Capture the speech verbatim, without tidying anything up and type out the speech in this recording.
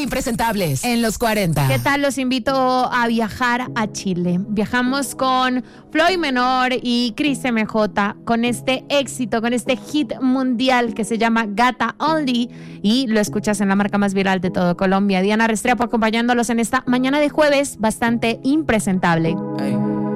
Impresentables en los cuarenta. ¿Qué tal? Los invito a viajar a Chile. Viajamos con Floyd Menor y Cris M J con este éxito, con este hit mundial que se llama Gata Only, y lo escuchas en la marca más viral de todo Colombia. Diana Restrepo acompañándolos en esta mañana de jueves bastante impresentable. Hey.